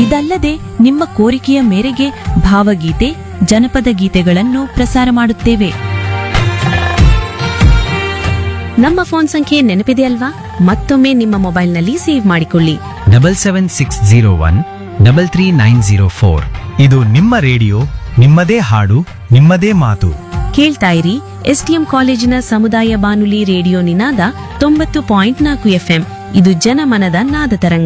ಇದಲ್ಲದೆ ನಿಮ್ಮ ಕೋರಿಕೆಯ ಮೇರೆಗೆ ಭಾವಗೀತೆ ಜನಪದ ಗೀತೆಗಳನ್ನು ಪ್ರಸಾರ ಮಾಡುತ್ತೇವೆ. ನಮ್ಮ ಫೋನ್ ಸಂಖ್ಯೆ ನೆನಪಿದೆಯಲ್ವಾ? ಮತ್ತೊಮ್ಮೆ ನಿಮ್ಮ ಮೊಬೈಲ್ನಲ್ಲಿ ಸೇವ್ ಮಾಡಿಕೊಳ್ಳಿ. 77601 ಇದು ನಿಮ್ಮ ರೇಡಿಯೋ, ನಿಮ್ಮದೇ ಹಾಡು, ನಿಮ್ಮದೇ ಮಾತು. ಕೇಳ್ತಾ ಇರಿ ಎಸ್ಟಿಎಂ ಕಾಲೇಜಿನ ಸಮುದಾಯ ಬಾನುಲಿ ರೇಡಿಯೋ ನಿನಾದ 90.4 FM. ಇದು ಜನಮನದ ನಾದ ತರಂಗ.